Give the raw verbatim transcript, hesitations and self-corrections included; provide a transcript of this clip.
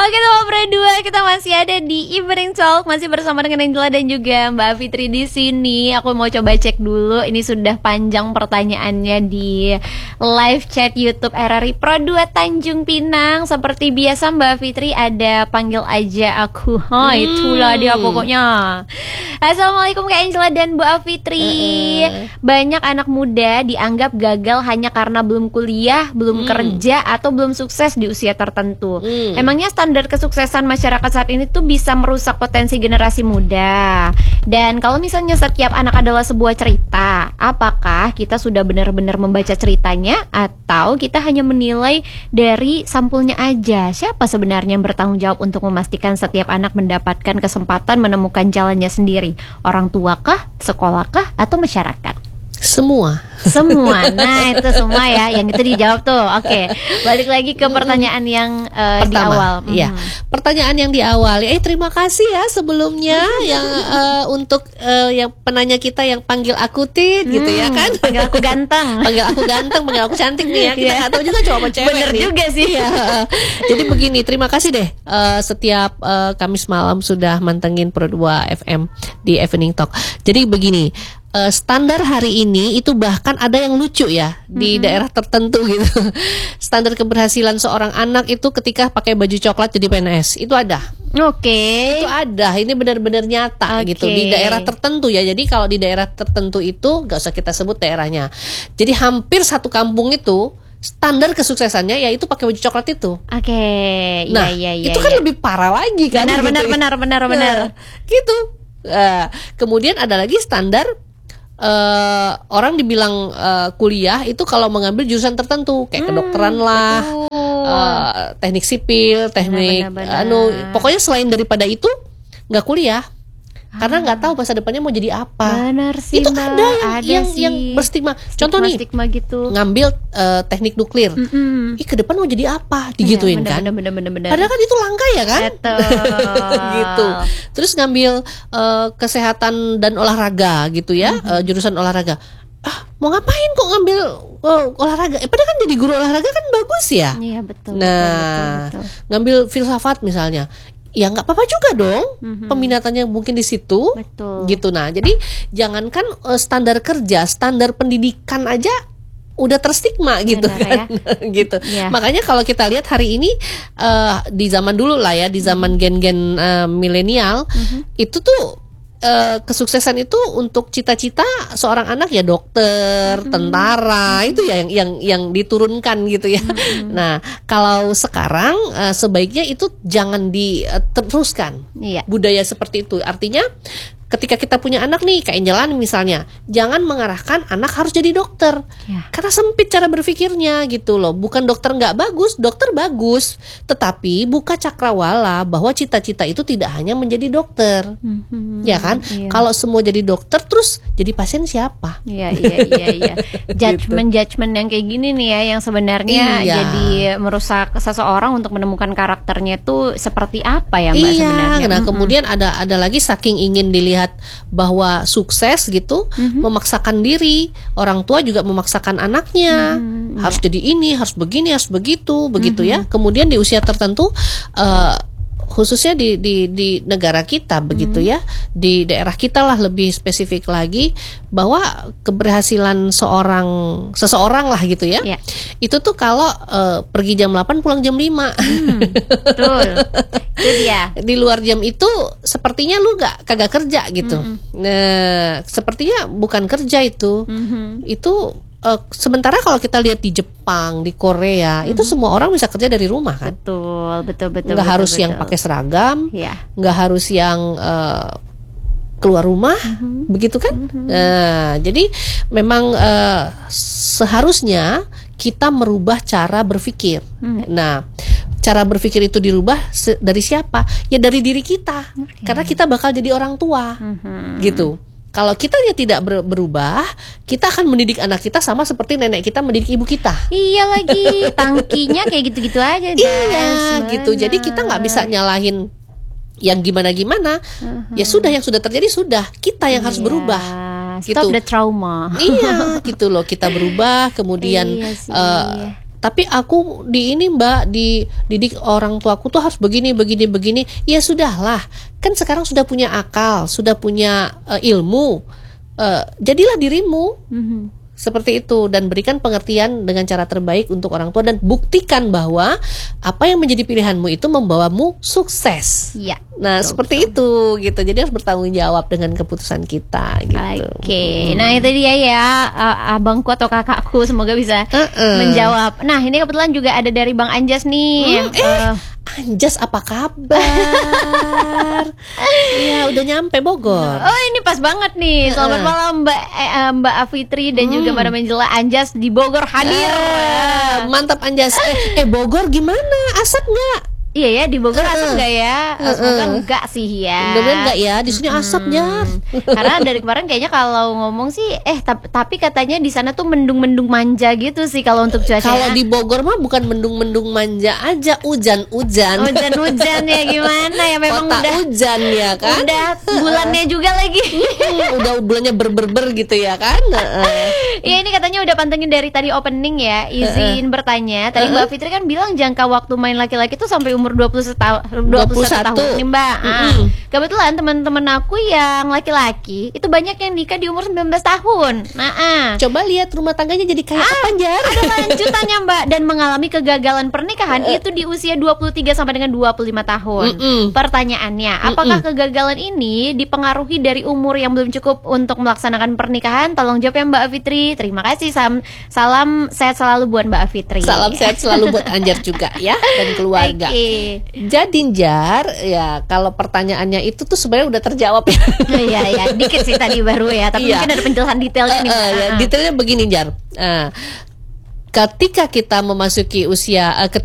Oke teman berdua, kita masih ada di Evening Talk, masih bersama dengan Angela dan juga Mbak Fitri di sini. Aku mau coba cek dulu, ini sudah panjang pertanyaannya di live chat YouTube R R I Pro dua Tanjung Pinang. Seperti biasa Mbak Fitri ada panggil aja aku. Ha, hmm. itulah dia pokoknya. Assalamualaikum Kak Angela dan Bu Fitri. Uh-uh. Banyak anak muda dianggap gagal hanya karena belum kuliah, belum hmm. kerja, atau belum sukses di usia tertentu. Hmm. Emangnya standar kesuksesan masyarakat saat ini tuh bisa merusak potensi generasi muda. Dan kalau misalnya setiap anak adalah sebuah cerita, apakah kita sudah benar-benar membaca ceritanya atau kita hanya menilai dari sampulnya aja? Siapa sebenarnya yang bertanggung jawab untuk memastikan setiap anak mendapatkan kesempatan menemukan jalannya sendiri? Orang tua kah, sekolah kah, atau masyarakat? Semua. Semua. Nah itu semua ya, yang itu dijawab tuh. Oke, balik lagi ke pertanyaan yang uh, di awal. Iya, hmm. pertanyaan yang di awal. Eh terima kasih ya sebelumnya yang uh, untuk uh, yang penanya kita yang panggil aku Tit, hmm, gitu ya kan? Panggil aku ganteng. Panggil aku ganteng, panggil aku cantik nih ya. Kita nggak tahu juga cowok cewek. Bener nih. juga sih. Ya. Jadi begini, terima kasih deh uh, setiap uh, Kamis malam sudah mantengin Pro dua F M di Evening Talk. Jadi begini. Uh, standar hari ini itu bahkan ada yang lucu ya di mm-hmm. daerah tertentu gitu. Standar keberhasilan seorang anak itu ketika pakai baju coklat jadi P N S itu ada. Oke. Okay. Itu ada. Ini benar-benar nyata okay. gitu di daerah tertentu ya. Jadi kalau di daerah tertentu itu nggak usah kita sebut daerahnya. Jadi hampir satu kampung itu standar kesuksesannya yaitu pakai baju coklat itu. Oke. Okay. Nah ya, ya, itu ya, kan ya. lebih parah lagi kan. Benar gitu. benar benar benar benar. Nah, gitu. Uh, kemudian ada lagi standar. Uh, orang dibilang uh, kuliah itu kalau mengambil jurusan tertentu kayak hmm, kedokteran lah, uh, teknik sipil, teknik, benar, benar, benar. anu, pokoknya selain daripada itu nggak kuliah. Karena nggak tahu masa depannya mau jadi apa. Benar sih, itu Mbak. ada yang ada yang, sih. yang berstigma. Contoh nih, stigma gitu. ngambil uh, teknik nuklir. Mm-mm. Ih ke depan mau jadi apa? Digituin ya, kan? Bener, bener, bener, bener. Padahal kan itu langka ya kan? Gitu. Terus ngambil uh, kesehatan dan olahraga gitu ya, mm-hmm. uh, jurusan olahraga. Ah mau ngapain kok ngambil oh, olahraga? Eh padahal kan jadi guru olahraga kan bagus ya. Iya betul. Nah betul, betul, betul. ngambil filsafat misalnya. Ya nggak apa-apa juga dong, mm-hmm. peminatannya mungkin di situ, betul. Gitu. Nah, jadi jangankan uh, standar kerja, standar pendidikan aja udah terstigma gitu. Benar, kan, ya? Gitu. Yeah. Makanya kalau kita lihat hari ini uh, di zaman dulu lah ya, di zaman gen-gen uh, milenial, mm-hmm. itu tuh uh, kesuksesan itu untuk cita-cita seorang anak ya dokter, mm-hmm. tentara, mm-hmm. itu ya yang yang yang diturunkan gitu ya. Mm-hmm. Nah, kalau sekarang uh, sebaiknya itu jangan diteruskan iya. budaya seperti itu. Artinya ketika kita punya anak nih kayak jalan misalnya, jangan mengarahkan anak harus jadi dokter, ya. Karena sempit cara berpikirnya gitu loh. Bukan dokter nggak bagus, dokter bagus, tetapi buka cakrawala bahwa cita-cita itu tidak hanya menjadi dokter, mm-hmm. ya kan? Iya. Kalau semua jadi dokter terus jadi pasien siapa? Iya iya iya. iya. Judgement judgement yang kayak gini nih ya, yang sebenarnya iya. jadi merusak seseorang untuk menemukan karakternya itu seperti apa ya Mbak iya, sebenarnya? Nah mm-hmm. kemudian ada ada lagi saking ingin dilihat bahwa sukses gitu, mm-hmm. memaksakan diri, orang tua juga memaksakan anaknya, mm-hmm. harus yeah. jadi ini, harus begini, harus begitu, begitu mm-hmm. ya. Kemudian di usia tertentu, uh, khususnya di di di negara kita begitu mm-hmm. ya, di daerah kita lah lebih spesifik lagi, bahwa keberhasilan seorang seseorang lah gitu ya, yeah. itu tuh kalau uh, pergi jam delapan pulang jam lima, mm, betul. Itu dia. Di luar jam itu sepertinya lu gak kagak kerja gitu. Mm-hmm. Nah, sepertinya bukan kerja itu. Mm-hmm. Itu uh, sementara kalau kita lihat di Jepang, di Korea, mm-hmm. itu semua orang bisa kerja dari rumah kan. Betul, betul, betul. Nggak betul, harus betul. yang pakai seragam, yeah. nggak harus yang uh, keluar rumah, mm-hmm. begitu kan? Mm-hmm. Nah, jadi memang uh, seharusnya kita merubah cara berpikir. Mm-hmm. Nah, cara berpikir itu dirubah dari siapa? Ya dari diri kita. Okay. Karena kita bakal jadi orang tua. Mm-hmm. Gitu. Kalau kita ya tidak ber- berubah, kita akan mendidik anak kita sama seperti nenek kita mendidik ibu kita. Iya lagi, tangkinya kayak gitu-gitu aja. Iya, gitu. Jadi kita nggak bisa nyalahin yang gimana-gimana. Uh-huh. Ya sudah, yang sudah terjadi sudah. Kita yang yeah. harus berubah. Stop gitu. The trauma. Iya, gitu loh. Kita berubah, kemudian. Iya uh, tapi aku di ini Mbak, dididik orang tuaku tuh harus begini begini begini. Ya sudahlah, kan sekarang sudah punya akal, sudah punya uh, ilmu, uh, jadilah dirimu. Mm-hmm. Seperti itu, dan berikan pengertian dengan cara terbaik untuk orang tua, dan buktikan bahwa apa yang menjadi pilihanmu itu membawamu sukses. Ya, nah betul, seperti betul. itu gitu. Jadi harus bertanggung jawab dengan keputusan kita gitu. Oke, okay. hmm. Nah itu dia ya, uh, abangku atau kakakku, semoga bisa uh-uh. menjawab. Nah ini kebetulan juga ada dari Bang Anjas nih. Hmm, eh. uh, Anjas, apa kabar? Ya udah nyampe Bogor. Oh ini pas banget nih. Selamat uh. malam Mbak eh, Mbak Afitri dan hmm. juga Mbak Angela. Anjas di Bogor hadir. Uh, mantap Anjas. Eh, eh Bogor gimana? Asap nggak? Iya ya, di Bogor uh, asap nggak ya? Uh, Semoga uh, enggak sih ya. Mudah-mudahan enggak ya, di sini asapnya. Hmm. Karena dari kemarin kayaknya kalau ngomong sih, eh tapi, tapi katanya di sana tuh mendung-mendung manja gitu sih kalau untuk cuaca. Kalau di Bogor mah bukan mendung-mendung manja aja, hujan-hujan. Hujan-hujan ya gimana ya, memang Kota udah hujan ya kan. Udah bulannya juga lagi. Udah bulannya ber-ber-ber gitu ya kan. Iya ini katanya udah pantengin dari tadi opening ya. Izin bertanya, tadi Mbak Fitri kan bilang jangka waktu main laki-laki tuh sampai umur dua puluh satu tahun nih Mbak. Ah, mm-hmm. Kebetulan teman-teman aku yang laki-laki itu banyak yang nikah di umur sembilan belas tahun. Nah, ah. Coba lihat rumah tangganya jadi kayak ah, apa Jar? Ada lanjutannya Mbak, dan mengalami kegagalan pernikahan uh, itu di usia dua puluh tiga sampai dengan dua puluh lima tahun. Mm-mm. Pertanyaannya, apakah Mm-mm. kegagalan ini dipengaruhi dari umur yang belum cukup untuk melaksanakan pernikahan? Tolong jawab ya Mbak Fitri. Terima kasih. Salam, salam sehat selalu buat Mbak Fitri. Salam sehat selalu buat Anjar juga ya, dan keluarga. Okay. Jadi Jar, ya kalau pertanyaannya itu tuh sebenarnya udah terjawab ya. Iya ya, dikit sih tadi baru ya, tapi iya. mungkin ada penjelasan detailnya nih. Uh, uh, ya, detailnya begini Jar. Uh, ketika kita memasuki usia uh,